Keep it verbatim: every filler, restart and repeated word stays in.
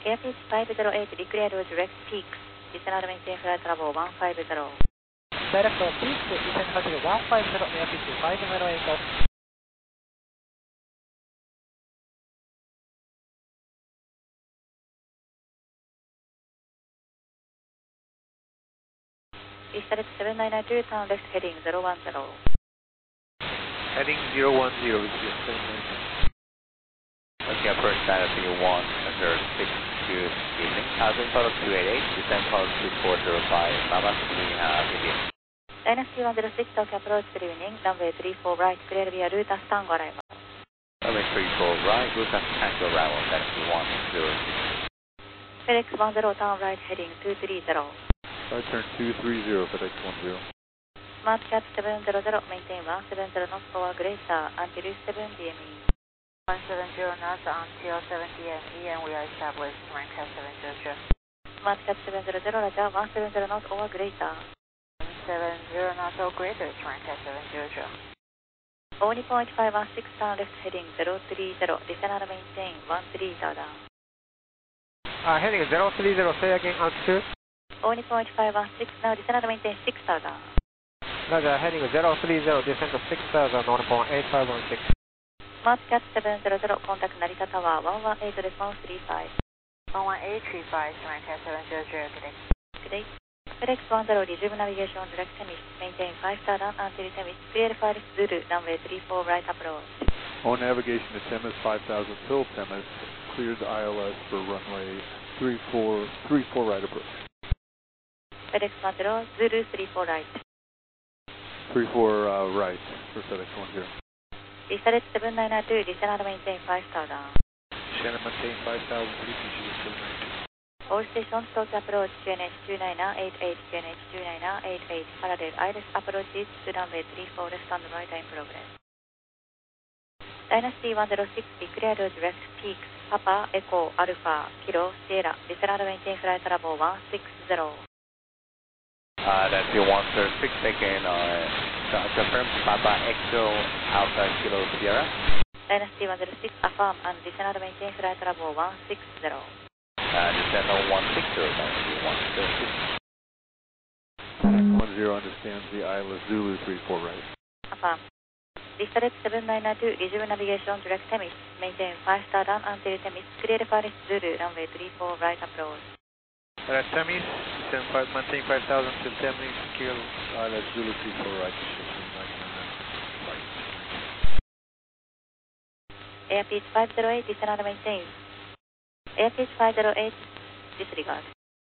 Airpitch five zero eight, declare direct peaks. Descend maintain flight level one five zero. Direct peaks, descend altitude one five zero, airpitch five zero eight. Eastern seven nine nine two, turn left heading zero one zero. Heading zero one zero, just seven nine nine. Okay, approach Dynasty one under six two evening. Thousand total two eight eight, descend total two four zero five, Mama, we have India. Dynasty one zero six, Tokyo approach, good evening, runway three four right, clear via Ruta Tango arrival. Runway three four right, Ruta Tango arrival, Dynasty one zero six. FedEx one zero, turn right heading two three zero. Right turn two three zero, FedEx one zero. Smart Cat seven zero zero, maintain one seven zero knots or greater until seven D M E. one seven zero knots until seven D M E, and we are established Smart Cat seven zero zero. Smart Cat seven zero zero, Roger, one seven zero knots or greater. seven zero knots or greater, Smart Cat seven zero zero. Only point five one six, turn left heading zero three zero, descend and maintain one three zero down. Uh, heading zero three zero, say again, altitude. Only point five one six, now descend and maintain six zero down. Roger, heading zero three zero, descend to six thousand, one point eight five one six. Smart Cat seven zero zero, contact Narita Tower one one eight response three five. one one eight three five, Smart Cat seven zero zero, good day. Good day. FedEx one zero, resume navigation direct Temis, maintain five star down until Temis, clear for Zulu, runway three four right approach. On navigation to Temis five thousand, till Temis, cleared I L S for runway three four, three four right approach. FedEx one zero, Zulu three four right. three four uh, right for FedEx one zero. Eastern seven nine nine two, descend and maintain five star down. Shannon maintain five thousand, P P G seven nine two. All stations, Tokyo approach, Q N H two nine eight eight, Q N H two nine eight eight, parallel I L S approaches to runway three four, left and right in progress. Dynasty one zero six, declare direct peaks, Papa, Echo, Alpha, Kilo, Sierra, descend and maintain flight level one six zero. Uh, Dynasty one zero six, taking uh, confirm Papa Echo Alpha Kilo Sierra. Dynasty one zero six, affirm and descend and maintain flight level one six zero. Uh, descend on one six zero, Dynasty one zero six. FedEx one zero understands the I L S Zulu three four right. Affirm. Eastern seven nine nine two, resume navigation direct Temis, maintain five star down until Temis, clear for Zulu, runway three four right approach. At Temis, descend five, maintain five thousand till Temis, clear I L S Zulu three four right. Airpitch five zero eight, descend and maintain. Airpitch five zero eight, disregard.